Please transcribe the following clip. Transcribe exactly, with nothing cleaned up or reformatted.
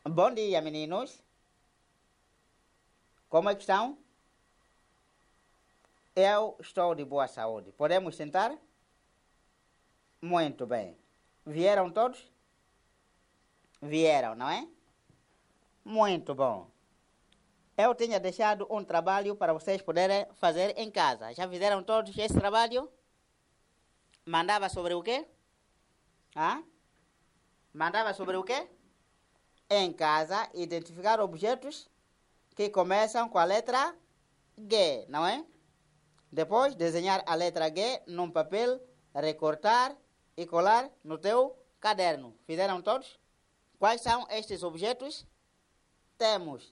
Bom dia, meninos. Como é que estão? Eu estou de boa saúde. Podemos sentar? Muito bem. Vieram todos? Vieram, não é? Muito bom. Eu tinha deixado um trabalho para vocês poderem fazer em casa. Já fizeram todos esse trabalho? Mandava sobre o quê? Hã? Mandava sobre o quê? Em casa, identificar objetos que começam com a letra G, não é? Depois, desenhar a letra G num papel, recortar e colar no teu caderno. Fizeram todos? Quais são estes objetos? Temos